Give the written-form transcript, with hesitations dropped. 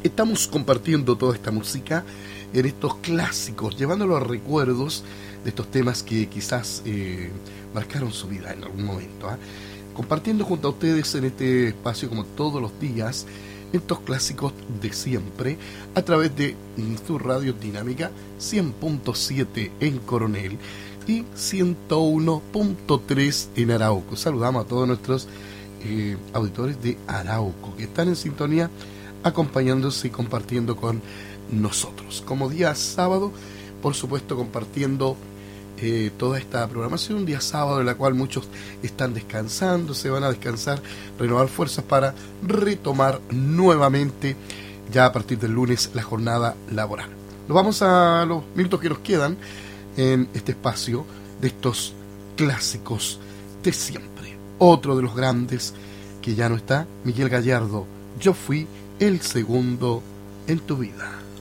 estamos compartiendo toda esta música en estos clásicos, llevándolo a recuerdos de estos temas que quizás marcaron su vida en algún momento, ¿eh? Compartiendo junto a ustedes en este espacio, como todos los días, estos clásicos de siempre, a través de su radio dinámica 100.7 en Coronel y 101.3 en Arauco. Saludamos a todos nuestros auditores de Arauco que están en sintonía, acompañándose y compartiendo con nosotros. Como día sábado, por supuesto, compartiendo toda esta programación, un día sábado en la cual muchos están descansando, se van a descansar, renovar fuerzas para retomar nuevamente ya a partir del lunes la jornada laboral. Nos vamos a los minutos que nos quedan en este espacio de estos clásicos de siempre. Otro de los grandes que ya no está, Miguel Gallardo, Yo fui el segundo en tu vida.